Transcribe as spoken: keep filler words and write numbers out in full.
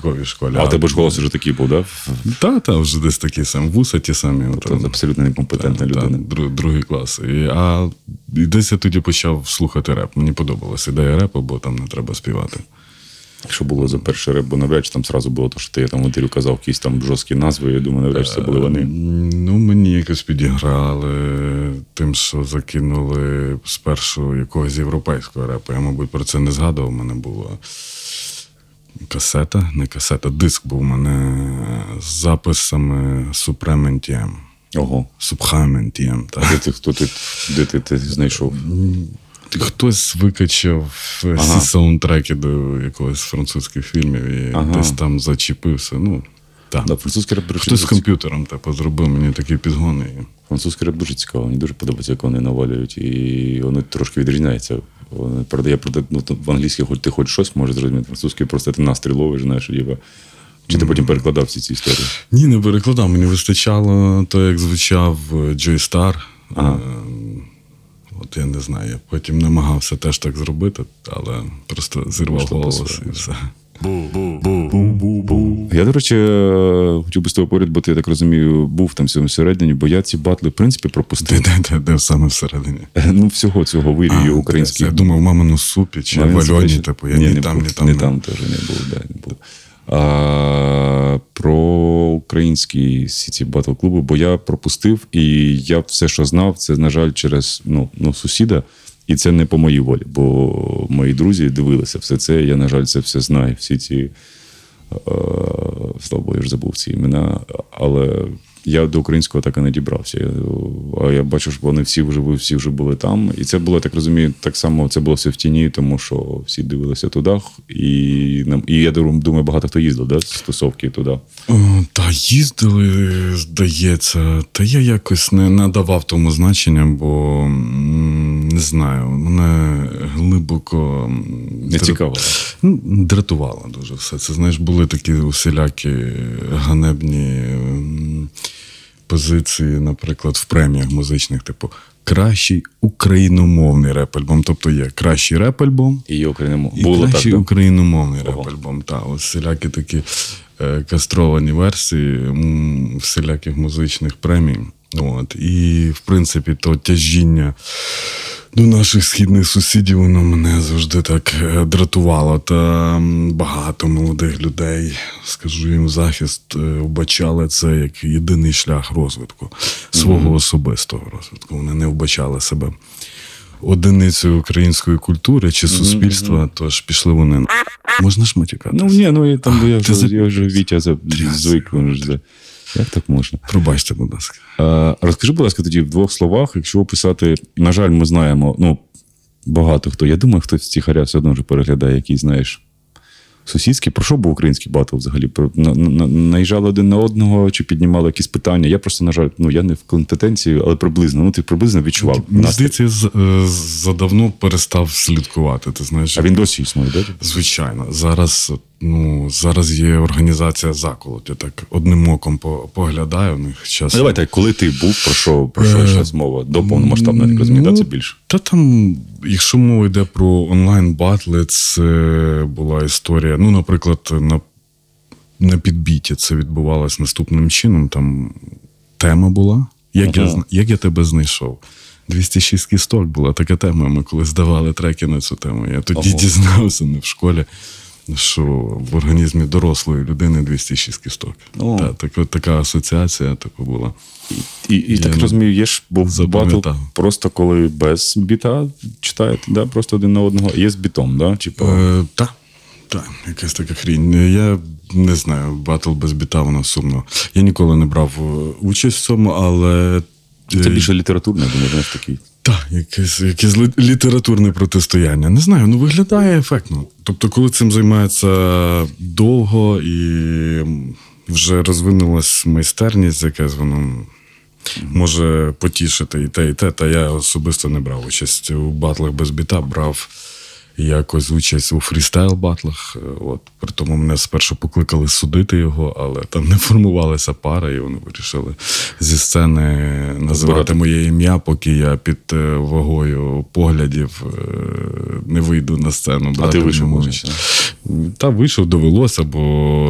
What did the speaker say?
початковій школі. А у тебе ж голос вже такий був, так? Да? Так, та, вже десь такі самі, вуса ті самі. Тобто там, абсолютно некомпетентна та, людина. Та, другий клас. І, а і десь я тоді почав слухати реп. Мені подобалася ідея репу, бо там не треба співати. Що було за перший реп? Бо навряд чи там зразу було те, що ти там в інтерв'ю казав якісь там жорсткі назви, я думаю, навряд чи це були вони. Ну, мені якось підіграли тим, що закинули спершу якогось європейського репу. Я, мабуть, про це не згадував. У мене була касета, не касета, диск був у мене з записами Supreme ен ті ем. Ого. Supreme ен ті ем. А де ти, хто ти, де ти, ти знайшов? Хтось викачав ага. всі саундтреки до якогось французьких фільмів і ага. десь там зачепився. Ну, так. Да, французький реп Хтось з комп'ютером типу, зробив мені такі підгони. Французький реп дуже цікаво. Мені дуже подобається, як вони навалюють. І вони трошки відрізняються. Вони продає, продає, ну, в англійській хоч ти хоч щось можеш зрозуміти. Французький просто ти настрій ловиш, знаєш, діва. Чи ти потім перекладав всі ці історії? Ні, не перекладав. Мені вистачало то, як звучав Джой Стар. Ага. От я не знаю, я потім намагався теж так зробити, але просто зірвав голос і все. Я, до речі, хотів би з тобою поряд, бо ти, я так розумію, був там всередині, бо я ці батли, в принципі, пропустив. Де, де, де саме всередині? Ну, всього цього вирію українських. Я думав, мамину супі чи в Альоні, типу, я ні, ні там, ні там. Ні там теж не був, да, не був. А, про українські ці батл-клуби, бо я пропустив, і я все, що знав, це, на жаль, через ну, ну, сусіда, і це не по моїй волі, бо мої друзі дивилися все це, я, на жаль, це все знаю, всі ці, а, слава Богу, я ж забув ці імена, але я до українського так і не дібрався. А я бачу, що вони всі вже, всі вже були там. І це було, я так розумію, так само це було все в тіні, тому що всі дивилися туди. І, і я думаю, багато хто їздив, да, з тусовки туди. О, та їздили, здається. Та я якось не надавав тому значення, бо не знаю, мене глибоко не цікаво. Ну, дратувало дуже все. Це, знаєш, були такі усілякі ганебні позиції, наприклад, в преміях музичних, типу, кращий україномовний реп-альбом. Тобто є кращий реп-альбом і, і кращий так, україномовний реп-альбом. Так, ось всілякі такі е, кастровані версії м, всіляких музичних премій. От. І, в принципі, то тяжіння до наших східних сусідів, воно мене завжди так дратувало. Та багато молодих людей, скажу їм в захист, вбачали це як єдиний шлях розвитку, свого mm-hmm. особистого розвитку. Вони не вбачали себе одиницею української культури чи суспільства, mm-hmm. тож пішли вони. Можна ж матюкатися? Ну, ні, ну, там, а, я, вже, за... я вже Вітя звик. Як так можна? Пробачте, будь ласка. А, розкажи, будь ласка, тоді в двох словах, якщо описати, на жаль, ми знаємо, ну, багато хто, я думаю, хтось стихаря все одно вже переглядає, який, знаєш, сусідський. Про що був український батл взагалі? Про, на, на, наїжджали один на одного, чи піднімали якісь питання? Я просто, на жаль, ну, я не в компетенції, але приблизно, ну, ти приблизно відчував. Мені здається, я задавно перестав слідкувати, ти знаєш. А він досі існує, так? Звичайно. Зараз, ну, зараз є організація «Заколот». Я так одним оком поглядаю. У них час... Ну, давайте, коли ти був, про що, про що зараз мова? До повномасштабної, так розумію, ну, це більше? Та там, якщо мова йде про онлайн-батли, це була історія, ну, наприклад, на, на підбіті це відбувалось наступним чином. Там тема була, як, ага. я, як я тебе знайшов. двісті шість кісток була така тема, ми коли здавали треки на цю тему. Я тоді ага. дізнався, не в школі, що в організмі дорослої людини двісті шість кісток. Та, так, така асоціація типу, була. І, і, і так розумію, є ж був батл просто коли без біта читаєте, да? Просто один на одного, є з бітом, да? Типу... Е, так, так, якась така хрінь. Я не знаю, батл без біта, воно сумно. Я ніколи не брав участь в цьому, але... Це більше літературне, думаю, знаєш, такий. Так, якесь, якесь літературне протистояння. Не знаю, ну виглядає ефектно. Тобто, коли цим займається довго і вже розвинулась майстерність, якась воно може потішити і те, і те. Та я особисто не брав участь у батлах без біта, брав якось участь у фрістайл-батлах. От. При тому мене спершу покликали судити його, але там не формувалася пара, і вони вирішили зі сцени називати моє ім'я, поки я під вагою поглядів не вийду на сцену. А ти вийшов, може? Та вийшов, довелося, бо